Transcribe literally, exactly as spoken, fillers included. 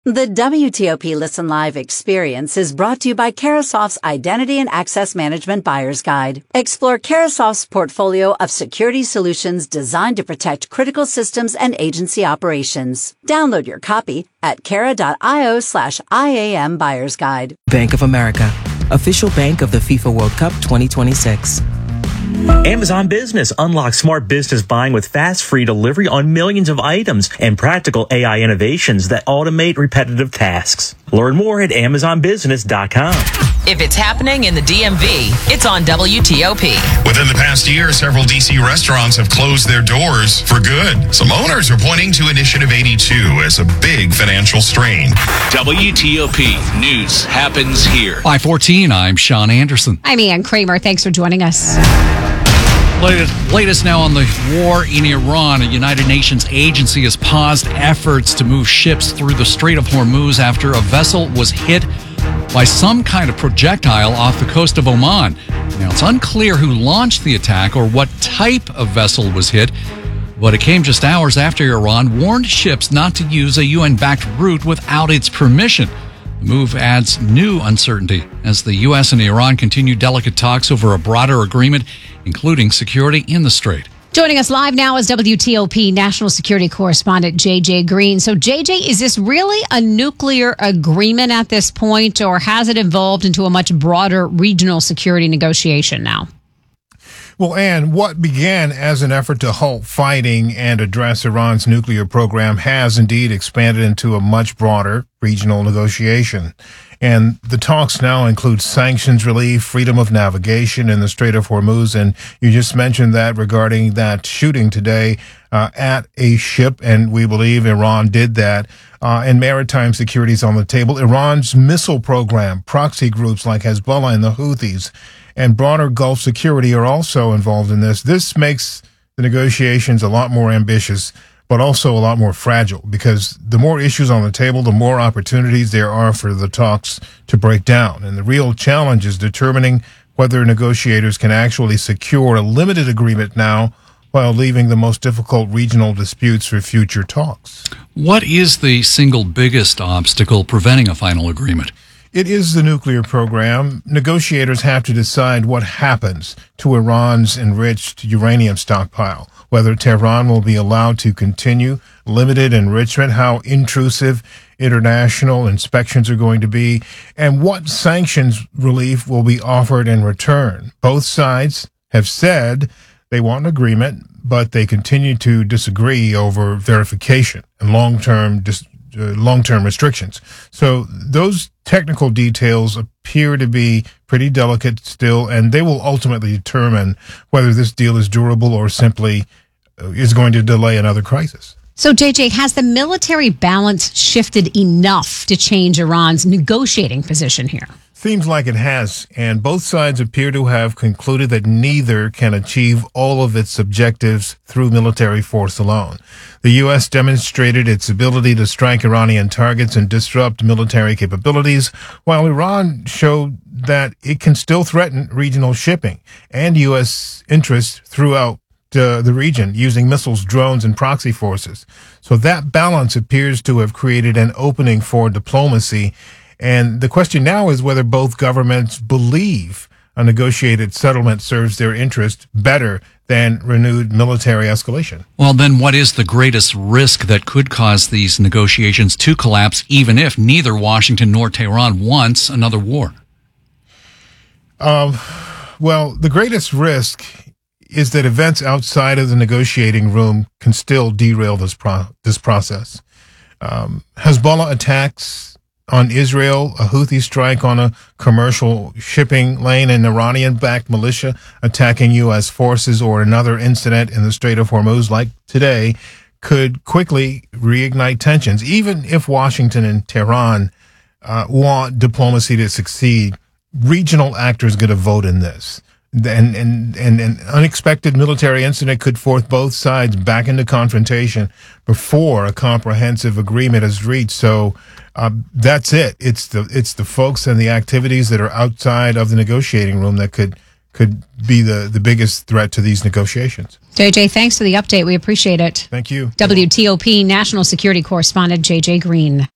The W T O P Listen Live experience is brought to you by Carahsoft's Identity and Access Management Buyer's Guide. Explore Carahsoft's portfolio of security solutions designed to protect critical systems and agency operations. Download your copy at cara.io slash IAM Buyer's Guide. Bank of America, official bank of the FIFA World Cup twenty twenty-six. Amazon Business unlocks smart business buying with fast, free delivery on millions of items and practical A I innovations that automate repetitive tasks. Learn more at amazon business dot com. If it's happening in the D M V, it's on W T O P. Within the past year, several D C restaurants have closed their doors for good. Some owners are pointing to Initiative eighty-two as a big financial strain. W T O P News happens here. five fourteen, I'm Sean Anderson. I'm Ann Kramer. Thanks for joining us. Latest, latest now on the war in Iran. A United Nations agency has paused efforts to move ships through the Strait of Hormuz after a vessel was hit by some kind of projectile off the coast of Oman. Now, it's unclear who launched the attack or what type of vessel was hit, but it came just hours after Iran warned ships not to use a U N-backed route without its permission. The move adds new uncertainty as the U S and Iran continue delicate talks over a broader agreement, including security in the strait. Joining us live now is W T O P National Security Correspondent J J Green. So, J J, is this really a nuclear agreement at this point, or has it evolved into a much broader regional security negotiation now? Well, Ann, what began as an effort to halt fighting and address Iran's nuclear program has indeed expanded into a much broader regional negotiation. And the talks now include sanctions relief, freedom of navigation in the Strait of Hormuz. And you just mentioned that regarding that shooting today uh, at a ship. And we believe Iran did that. Uh, and maritime security is on the table. Iran's missile program, proxy groups like Hezbollah and the Houthis, and broader Gulf security are also involved in this. This makes the negotiations a lot more ambitious, but also a lot more fragile, because the more issues on the table, the more opportunities there are for the talks to break down. And the real challenge is determining whether negotiators can actually secure a limited agreement now while leaving the most difficult regional disputes for future talks. What is the single biggest obstacle preventing a final agreement? It is the nuclear program. Negotiators have to decide what happens to Iran's enriched uranium stockpile, whether Tehran will be allowed to continue limited enrichment, how intrusive international inspections are going to be, and what sanctions relief will be offered in return. Both sides have said they want an agreement, but they continue to disagree over verification and long-term dis- uh, long-term restrictions. So those technical details appear to be pretty delicate still, and they will ultimately determine whether this deal is durable or simply uh, is going to delay another crisis. So, J J, has the military balance shifted enough to change Iran's negotiating position here? Seems like it has, and both sides appear to have concluded that neither can achieve all of its objectives through military force alone. The U S demonstrated its ability to strike Iranian targets and disrupt military capabilities, while Iran showed that it can still threaten regional shipping and U S interests throughout uh, the region using missiles, drones, and proxy forces. So that balance appears to have created an opening for diplomacy. And the question now is whether both governments believe a negotiated settlement serves their interest better than renewed military escalation. Well, then what is the greatest risk that could cause these negotiations to collapse, even if neither Washington nor Tehran wants another war? Um, well, the greatest risk is that events outside of the negotiating room can still derail this pro- this process. Um, Hezbollah attacks on Israel, a Houthi strike on a commercial shipping lane, an Iranian-backed militia attacking U S forces, or another incident in the Strait of Hormuz like today could quickly reignite tensions. Even if Washington and Tehran uh, want diplomacy to succeed, regional actors get a vote in this. And, and, and an unexpected military incident could force both sides back into confrontation before a comprehensive agreement is reached. So uh, that's it. It's the it's the folks and the activities that are outside of the negotiating room that could could be the, the biggest threat to these negotiations. J J, thanks for the update. We appreciate it. Thank you. W T O P National Security Correspondent J J Green.